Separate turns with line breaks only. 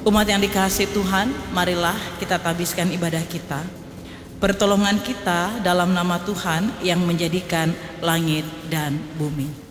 Umat yang dikasihi Tuhan, marilah kita tabiskan ibadah kita. Pertolongan kita dalam nama Tuhan yang menjadikan langit dan bumi.